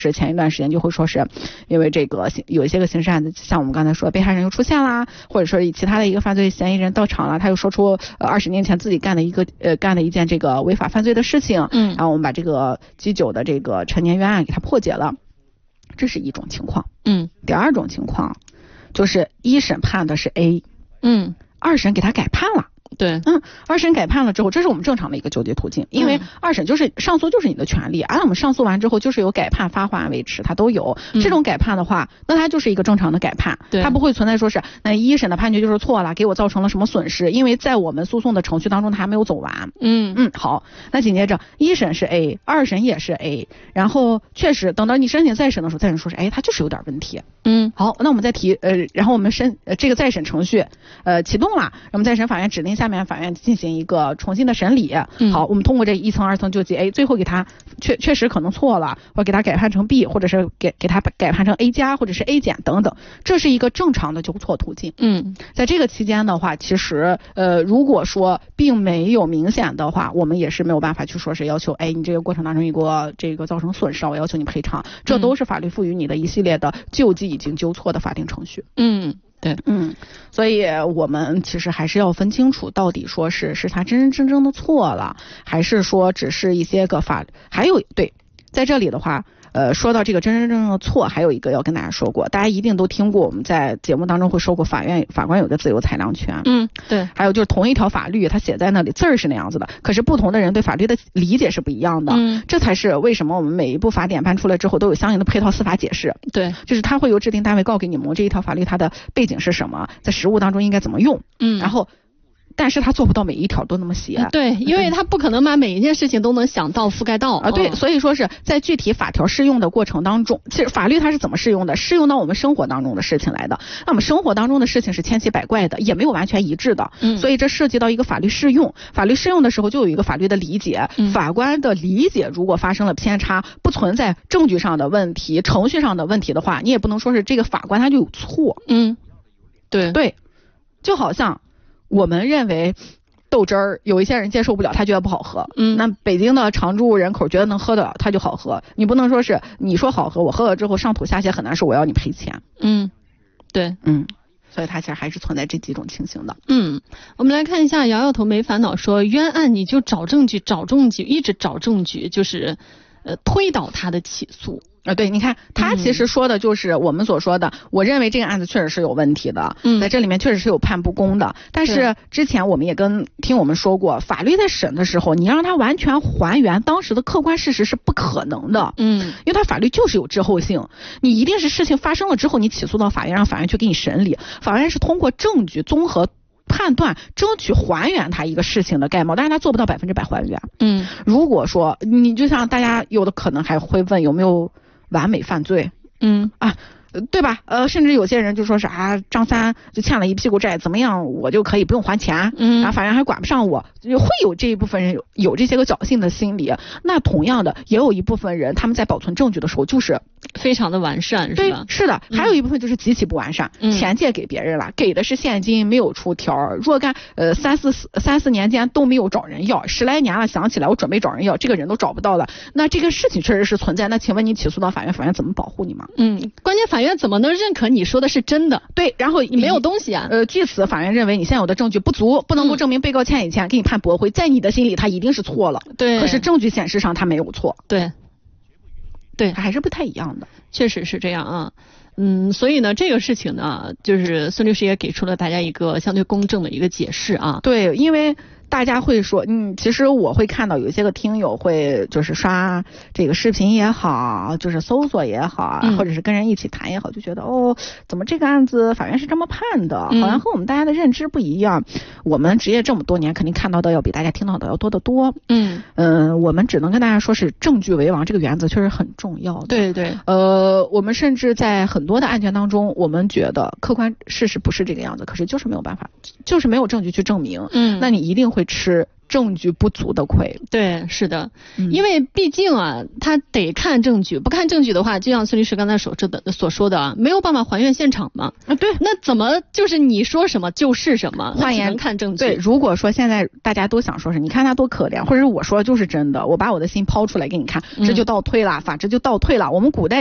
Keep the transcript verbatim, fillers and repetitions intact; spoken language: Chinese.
是前一段时间就会说是因为这个有一些个刑事案子，像我们刚才说被害人又出现啦，或者说以其他的一个犯罪嫌疑人到场了，他又说出呃二十年前自己干的一个呃干的一件这个违法犯罪的事情，嗯，然后我们把这个基九的这个陈年冤案给他破解了，这是一种情况。嗯，第二种情况就是一审判的是 A， 嗯，二审给他改判了。对，嗯，二审改判了之后，这是我们正常的一个纠结途径，因为二审就是上诉就是你的权利，按、啊、我们上诉完之后就是有改判、发还、维持，它都有。嗯、这种改判的话，那它就是一个正常的改判，它不会存在说是那一审的判决就是错了，给我造成了什么损失，因为在我们诉讼的程序当中它还没有走完。嗯嗯，好，那紧接着一审是 A， 二审也是 A， 然后确实等到你申请再审的时候，再审说是哎，它就是有点问题。嗯，好，那我们再提呃，然后我们申呃这个再审程序呃启动了，我们再审法院指定下面法院进行一个重新的审理。嗯、好，我们通过这一层二层救济 A， 最后给他确确实可能错了，或者给他改判成 B， 或者是给给他改判成 A 加或者是 A 减等等，这是一个正常的纠错途径。嗯，在这个期间的话，其实呃如果说并没有明显的话，我们也是没有办法去说是要求哎你这个过程当中你给我这个造成损失，我要求你赔偿，这都是法律赋予你的一系列的救济已经纠错的法定程序。嗯。对，嗯，所以我们其实还是要分清楚，到底说是是他真真正正的错了，还是说只是一些个法，还有对，在这里的话，呃，说到这个真真正正的错，还有一个要跟大家说过，大家一定都听过，我们在节目当中会说过，法院法官有个自由裁量权。嗯，对。还有就是同一条法律，它写在那里字儿是那样子的，可是不同的人对法律的理解是不一样的。嗯，这才是为什么我们每一部法典颁出来之后都有相应的配套司法解释。对，就是它会由制定单位告给你们这一条法律它的背景是什么，在实务当中应该怎么用。嗯，然后。但是他做不到每一条都那么写，对，因为他不可能把每一件事情都能想到覆盖到啊，对，所以说是在具体法条适用的过程当中，其实法律它是怎么适用的，适用到我们生活当中的事情来的。那么生活当中的事情是千奇百怪的，也没有完全一致的，嗯，所以这涉及到一个法律适用，法律适用的时候就有一个法律的理解，嗯、法官的理解如果发生了偏差，不存在证据上的问题、程序上的问题的话，你也不能说是这个法官他就有错，嗯，对对，就好像。我们认为豆汁儿有一些人接受不了，他觉得不好喝。嗯，那北京的常住人口觉得能喝得了，他就好喝。你不能说是你说好喝，我喝了之后上吐下泻很难受，我要你赔钱。嗯，对，嗯，所以它其实还是存在这几种情形的。嗯，我们来看一下，摇摇头没烦恼说，冤案你就找证据，找证据，一直找证据，就是呃推倒他的起诉。啊，对，你看，他其实说的就是我们所说的，嗯、我认为这个案子确实是有问题的，嗯，在这里面确实是有判不公的。但是之前我们也跟听我们说过，法律在审的时候，你让他完全还原当时的客观事实是不可能的，嗯，因为他法律就是有滞后性，你一定是事情发生了之后，你起诉到法院，让法院去给你审理，法院是通过证据综合。判断争取还原他一个事情的概貌，但是他做不到百分之百还原。嗯，如果说你就像大家有的可能还会问有没有完美犯罪，嗯啊，对吧？呃，甚至有些人就说是啊，张三就欠了一屁股债，怎么样我就可以不用还钱，嗯，然后法院还管不上我，就会有这一部分人有有这些个侥幸的心理。那同样的，也有一部分人他们在保存证据的时候就是非常的完善，是吧？对，是的，还有一部分就是极其不完善，嗯、钱借给别人了，给的是现金，没有出条，若干呃三四三四年间都没有找人要，十来年了想起来我准备找人要，这个人都找不到了，那这个事情确实是存在。那请问你起诉到法院，法院怎么保护你吗？嗯，关键法院怎么能认可你说的是真的？对，然后你没有东西啊。呃，据此法院认为你现有的证据不足，不能够证明被告欠你钱，给你判驳回，在你的心里他一定是错了。对，可是证据显示上他没有错。对。对，还是不太一样的，确实是这样啊。嗯，所以呢，这个事情呢，就是孙律师也给出了大家一个相对公正的一个解释啊。对，因为大家会说，嗯，其实我会看到有一些个听友会就是刷这个视频也好，就是搜索也好，嗯、或者是跟人一起谈也好，就觉得哦，怎么这个案子法院是这么判的，嗯、好像和我们大家的认知不一样。我们职业这么多年，肯定看到的要比大家听到的要多得多。嗯嗯、呃，我们只能跟大家说是证据为王这个原则确实很重要的。对对。呃，我们甚至在很多的案件当中，我们觉得客观事实不是这个样子，可是就是没有办法，就是没有证据去证明。嗯，那你一定会。 会吃证据不足的亏。 对，是的，嗯、因为毕竟啊，他得看证据，不看证据的话，就像孙律师刚才所说的所说的啊，没有办法还原现场嘛。 啊，对， 那怎么就是你说什么就是什么？ 换言只能看证据。 对，如果说现在大家都想说是，你看他多可怜，或者是我说就是真的，我把我的心抛出来给你看，这就倒退了，嗯、法治就倒退了。我们古代